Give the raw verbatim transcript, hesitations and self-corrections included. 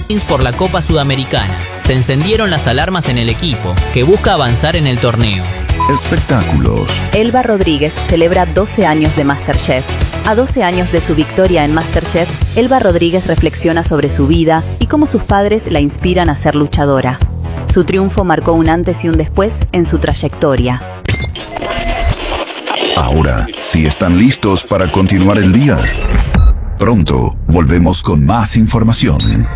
por la Copa Sudamericana. Se encendieron las alarmas en el equipo, que busca avanzar en el torneo. Espectáculos. Elba Rodríguez celebra doce años de MasterChef. A doce años de su victoria en MasterChef, Elba Rodríguez reflexiona sobre su vida y cómo sus padres la inspiran a ser luchadora. Su triunfo marcó un antes y un después en su trayectoria. Ahora, si están listos para continuar el día, pronto volvemos con más información.